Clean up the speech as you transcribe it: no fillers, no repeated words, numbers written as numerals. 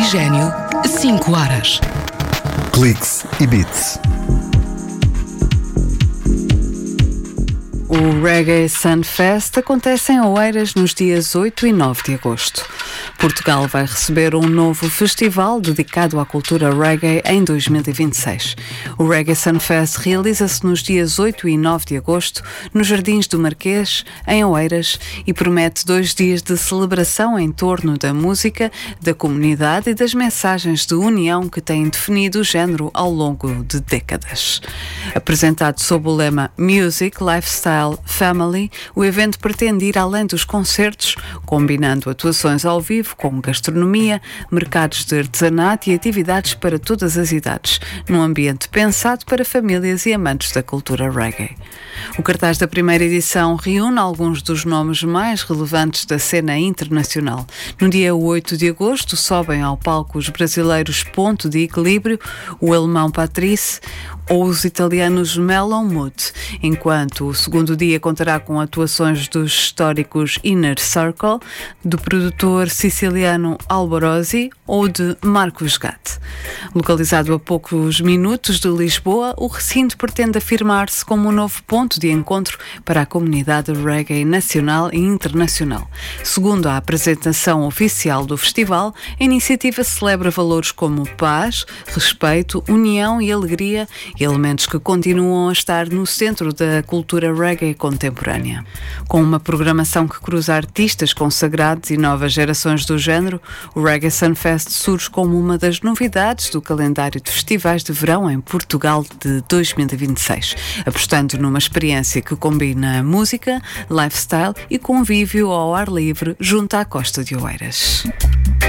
Oxigênio, 5 horas. Cliques e Beats. O Reggae Sunfest acontece em Oeiras nos dias 8 e 9 de agosto. Portugal vai receber um novo festival dedicado à cultura reggae em 2026. O Reggae Sunfest realiza-se nos dias 8 e 9 de agosto nos Jardins do Marquês, em Oeiras, e promete 2 dias de celebração em torno da música, da comunidade e das mensagens de união que têm definido o género ao longo de décadas. Apresentado sob o lema Music, Lifestyle, Family, o evento pretende ir além dos concertos, combinando atuações ao vivo com gastronomia, mercados de artesanato e atividades para todas as idades, num ambiente pensado para famílias e amantes da cultura reggae. O cartaz da primeira edição reúne alguns dos nomes mais relevantes da cena internacional. No dia 8 de agosto sobem ao palco os brasileiros Ponto de Equilíbrio, o alemão Patrice ou os italianos Melon Mood, enquanto o segundo dia contará com atuações dos históricos Inner Circle, do produtor siciliano Alborosi ou de Marcos Gatt. Localizado a poucos minutos de Lisboa, o recinto pretende afirmar-se como um novo ponto de encontro para a comunidade reggae nacional e internacional. Segundo a apresentação oficial do festival, a iniciativa celebra valores como paz, respeito, união e alegria, elementos que continuam a estar no centro da cultura reggae contemporânea. Com uma programação que cruza artistas consagrados e novas gerações do género, o Reggae Sunfest surge como uma das novidades do calendário de festivais de verão em Portugal de 2026, apostando numa experiência que combina música, lifestyle e convívio ao ar livre junto à costa de Oeiras.